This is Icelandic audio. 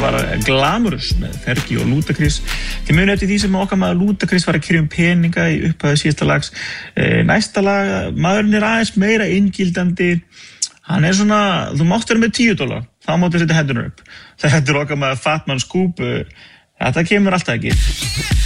Þetta var Glamorous með Fergie og Ludacris. Þið munið eftir því sem okkar maður Ludacris var að kyrja peninga í upphæðu síðasta lags. Næsta lag, maðurinn aðeins meira inngildandi. Hann svona, þú mátt vera með $10, þá máttu setja hendunar upp. Þetta okkar maður Fatman Scoop. Þetta kemur alltaf ekki.